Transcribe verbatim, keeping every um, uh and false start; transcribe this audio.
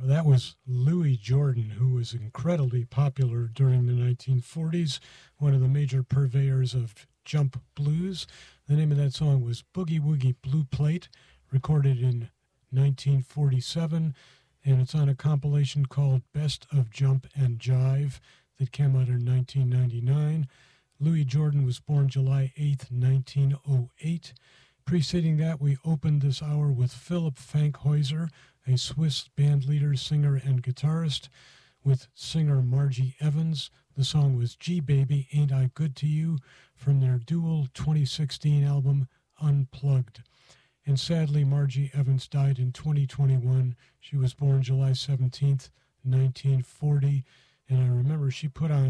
Well, that was Louis Jordan, who was incredibly popular during the nineteen forties, one of the major purveyors of jump blues. The name of that song was Boogie Woogie Blue Plate, recorded in nineteen forty-seven, and it's on a compilation called Best of Jump and Jive that came out in nineteen ninety-nine. Louis Jordan was born July eighth, nineteen oh eight. Preceding that, we opened this hour with Philip Fankhäuser, a Swiss bandleader, singer, and guitarist, with singer Margie Evans. The song was Gee Baby, Ain't I Good to You, from their dual twenty sixteen album, Unplugged. And sadly, Margie Evans died in twenty twenty-one. She was born July seventeenth, nineteen forty, and I remember she put on